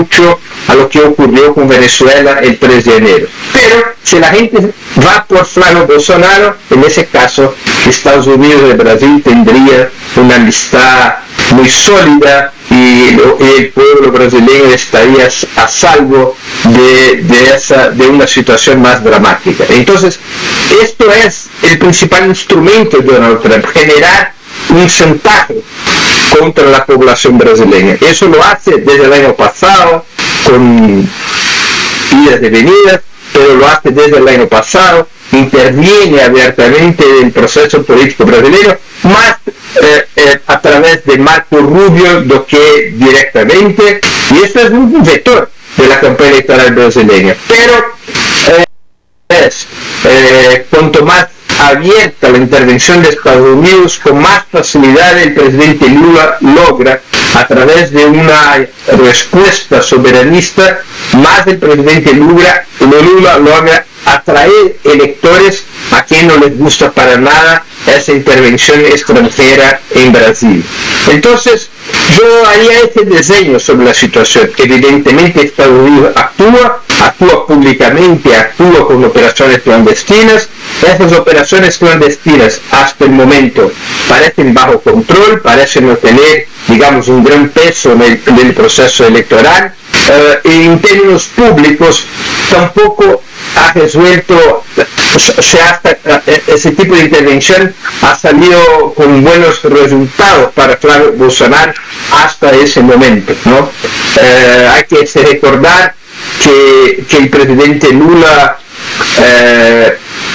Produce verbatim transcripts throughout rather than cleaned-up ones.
mucho a lo que ocurrió con Venezuela el tres de enero. Pero si la gente va por Flávio Bolsonaro, en ese caso Estados Unidos y Brasil tendría una amistad muy sólida y el pueblo brasileño estaría a salvo de, de, esa, de una situación más dramática. Entonces, esto es el principal instrumento de Donald Trump, generar un chantaje contra la población brasileña. Eso lo hace desde el año pasado, con idas y venidas, pero lo hace desde el año pasado, interviene abiertamente en el proceso político brasileño, más eh, eh, a través de Marco Rubio do que directamente, y esto es un vector de la campaña electoral brasileña. Pero eh, es, eh, cuanto más abierta la intervención de Estados Unidos, con más facilidad el presidente Lula logra, a través de una respuesta soberanista, más el presidente Lula, Lula logra atraer electores a quien no les gusta para nada esa intervención extranjera en Brasil. Entonces, yo haría este diseño sobre la situación. Evidentemente, Estados Unidos actúa, actúa públicamente, actúa con operaciones clandestinas. Esas operaciones clandestinas, hasta el momento, parecen bajo control, parecen no tener, digamos, un gran peso en el, en el proceso electoral. Uh, en términos públicos, tampoco ha resuelto, o sea, hasta, ese tipo de intervención ha salido con buenos resultados para Flávio Bolsonaro hasta ese momento, ¿no? Eh, hay que recordar que, que el presidente Lula eh,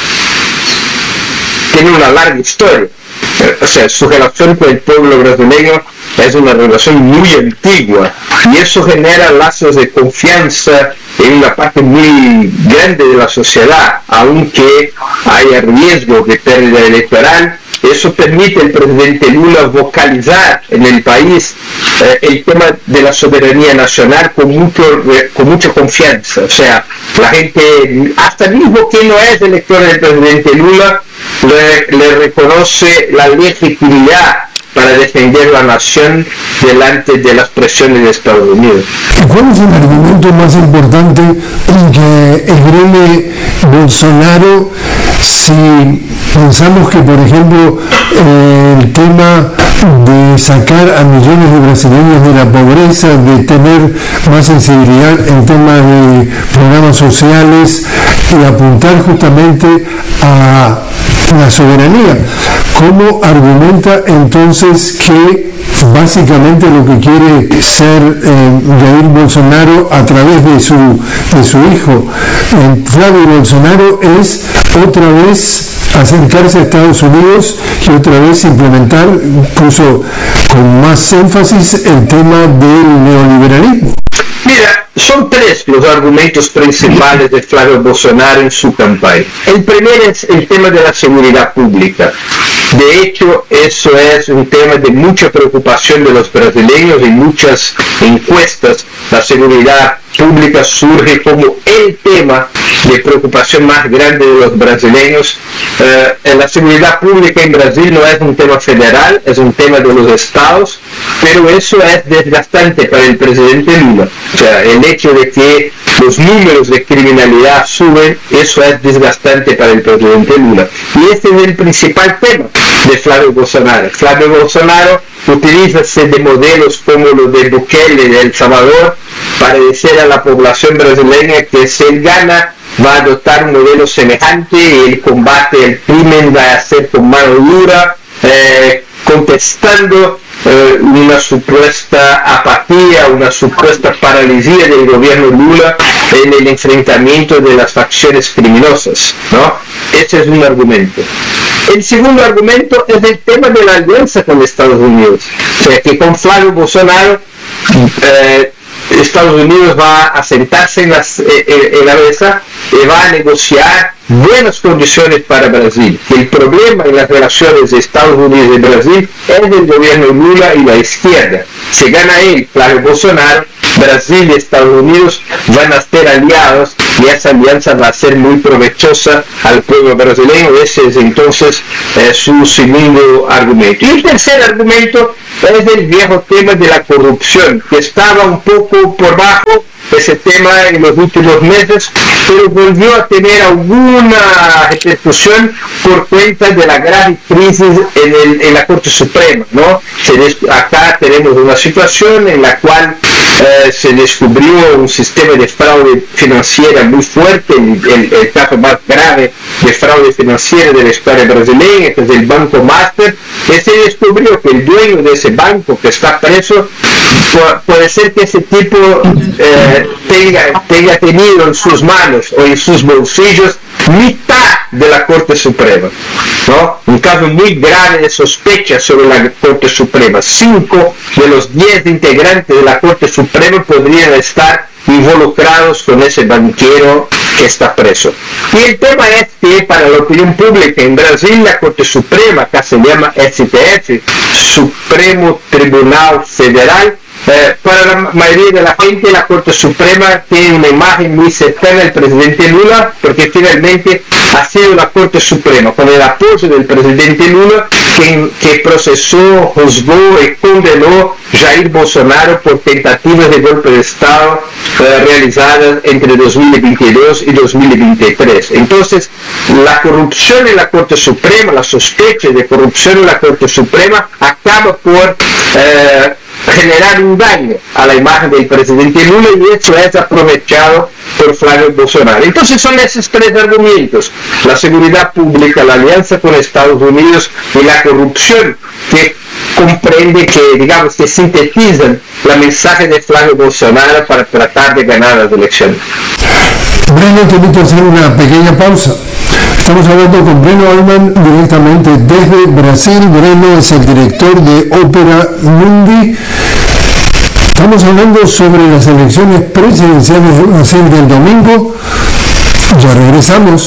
tiene una larga historia, o sea, su relación con el pueblo brasileño es una relación muy antigua y eso genera lazos de confianza en una parte muy grande de la sociedad, aunque haya riesgo de pérdida electoral. Eso permite al presidente Lula vocalizar en el país eh, el tema de la soberanía nacional con, mucho, con mucha confianza. O sea, la gente, hasta mismo que no es elector del presidente Lula, le, le reconoce la legitimidad para defender la nación delante de las presiones de Estados Unidos. ¿Cuál es el argumento más importante que esgrime Bolsonaro si pensamos que, por ejemplo, eh, el tema de sacar a millones de brasileños de la pobreza, de tener más sensibilidad en temas de programas sociales y apuntar justamente a la soberanía? ¿Cómo argumenta entonces que básicamente lo que quiere ser eh, Jair Bolsonaro a través de su, de su hijo, eh, Flávio Bolsonaro, es otra vez acercarse a Estados Unidos y otra vez implementar, incluso con más énfasis, el tema del neoliberalismo? Mira, son tres los argumentos principales de Flávio Bolsonaro en su campaña. El primero es el tema de la seguridad pública. De hecho, eso es un tema de mucha preocupación de los brasileños. En muchas encuestas, la seguridad pública surge como el tema de preocupación más grande de los brasileños. Eh, la seguridad pública en Brasil no es un tema federal, es un tema de los estados, pero eso es desgastante para el presidente Lula. O sea, el hecho de que los números de criminalidad suben, eso es desgastante para el presidente Lula. Y este es el principal tema de Flávio Bolsonaro. Flávio Bolsonaro utiliza de modelos como los de Bukele de El Salvador para decir a la población brasileña que si él gana va a adoptar un modelo semejante y el combate al crimen va a ser con mano dura, eh, contestando eh, una supuesta apatía, una supuesta paralisia del gobierno Lula en el enfrentamiento de las facciones criminosas, ¿no? Ese es un argumento. El segundo argumento es el tema de la alianza con Estados Unidos, o sea, que con Flávio Bolsonaro eh, Estados Unidos va a sentarse en, las, eh, en la mesa y va a negociar buenas condiciones para Brasil. El problema en las relaciones de Estados Unidos y Brasil es el gobierno Lula y la izquierda. Si gana él, Flávio Bolsonaro, Brasil y Estados Unidos van a ser aliados y esa alianza va a ser muy provechosa al pueblo brasileño. Ese es entonces eh, su segundo argumento. Y el tercer argumento es el viejo tema de la corrupción, que estaba un poco por bajo ese tema en los últimos meses, pero volvió a tener alguna repercusión por cuenta de la grave crisis en, el, en la Corte Suprema, ¿no? Se des, acá tenemos una situación en la cual eh, se descubrió un sistema de fraude financiera muy fuerte, el, el, el caso más grave de fraude financiera de la historia brasileña, que es el Banco Master, y se descubrió que el dueño de ese banco, que está preso, puede ser que ese tipo eh, tenga, tenga tenido en sus manos o en sus bolsillos mitad de la Corte Suprema, ¿no? Un caso muy grave de sospecha sobre la Corte Suprema. Cinco de los diez integrantes de la Corte Suprema podrían estar involucrados con ese banquero que está preso. Y el tema es que para la opinión pública en Brasil la Corte Suprema, acá se llama S T F, Supremo Tribunal Federal, Eh, para la mayoría de la gente la Corte Suprema tiene una imagen muy cercana al presidente Lula, porque finalmente ha sido la Corte Suprema, con el apoyo del presidente Lula, que, que procesó, juzgó y condenó Jair Bolsonaro por tentativas de golpe de Estado eh, realizadas entre dos mil veintidós y dos mil veintitrés. Entonces, la corrupción en la Corte Suprema, la sospecha de corrupción en la Corte Suprema acaba por eh, generar un daño a la imagen del presidente Lula, y eso es aprovechado por Flavio Bolsonaro. Entonces son esos tres argumentos: la seguridad pública, la alianza con Estados Unidos y la corrupción, que comprende que, digamos, que sintetizan la mensaje de Flavio Bolsonaro para tratar de ganar las elecciones. Breno, tengo que hacer una pequeña pausa. Estamos hablando con Breno Altman directamente desde Brasil. Breno es el director de Opera Mundi. Estamos hablando sobre las elecciones presidenciales de Brasil del domingo. Ya regresamos.